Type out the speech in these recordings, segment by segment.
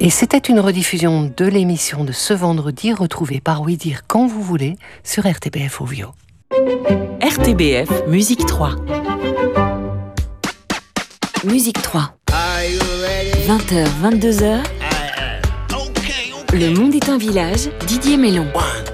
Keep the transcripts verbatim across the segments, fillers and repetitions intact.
Et c'était une rediffusion de l'émission de ce vendredi, retrouvée par Oui Dire quand vous voulez sur R T B F Ovio. R T B F Musique trois. Musique trois. vingt heures, vingt-deux heures. Le monde est un village, Didier Mélon.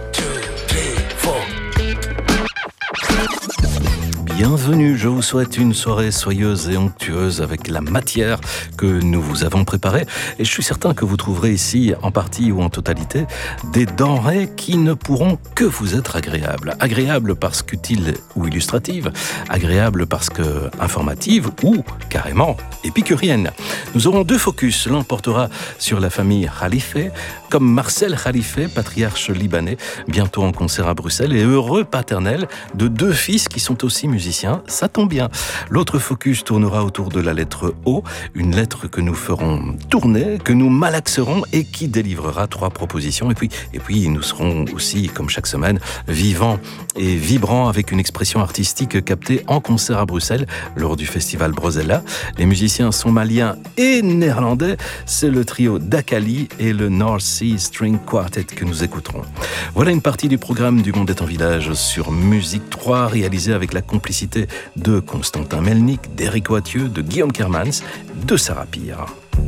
Bienvenue, je vous souhaite une soirée soyeuse et onctueuse avec la matière que nous vous avons préparée. Et je suis certain que vous trouverez ici, en partie ou en totalité, des denrées qui ne pourront que vous être agréables. Agréables parce qu'utiles ou illustratives, agréables parce que informatives ou carrément épicuriennes. Nous aurons deux focus. L'un portera sur la famille Khalife, comme Marcel Khalife, patriarche libanais, bientôt en concert à Bruxelles, et heureux paternel de deux fils qui sont aussi musiciens. Ça tombe bien. L'autre focus tournera autour de la lettre O, une lettre que nous ferons tourner, que nous malaxerons et qui délivrera trois propositions. Et puis, et puis nous serons aussi, comme chaque semaine, vivants et vibrants avec une expression artistique captée en concert à Bruxelles lors du festival Brozella. Les musiciens sont maliens et néerlandais. C'est le trio Dakali et le North Sea String Quartet que nous écouterons. Voilà une partie du programme du Monde est un village sur Musique trois, réalisé avec la complicité de Constantin Melnik, d'Éric Wathieu, de Guillaume Kermans, de Sarah Pire.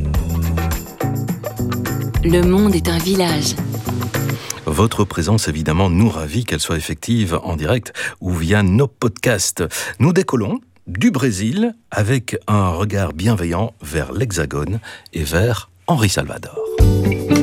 Le monde est un village. Votre présence, évidemment, nous ravit, qu'elle soit effective en direct ou via nos podcasts. Nous décollons du Brésil avec un regard bienveillant vers l'Hexagone et vers Henri Salvador.